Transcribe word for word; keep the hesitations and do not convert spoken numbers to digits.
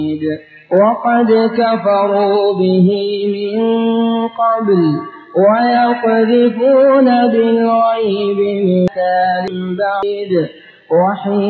وقد كفروا به من قبل ويقذفون بالغيب من بعيد وحين